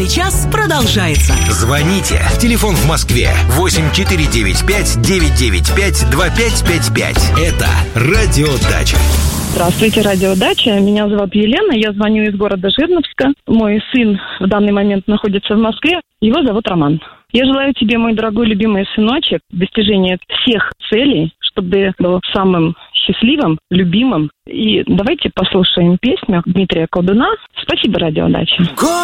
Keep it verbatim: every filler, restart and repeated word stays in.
Личный час продолжается. Звоните. Телефон в Москве восемь четыре девять пять девять девять пять два пять пять пять. Это Радио Дача. Здравствуйте, Радио Дача. Меня зовут Елена, я звоню из города Жирновска. Мой сын в данный момент находится в Москве. Его зовут Роман. Я желаю тебе, мой дорогой любимый сыночек, достижения всех целей, чтобы был самым счастливым, любимым. И давайте послушаем песню Дмитрия Колдуна. Спасибо, Радио Дача.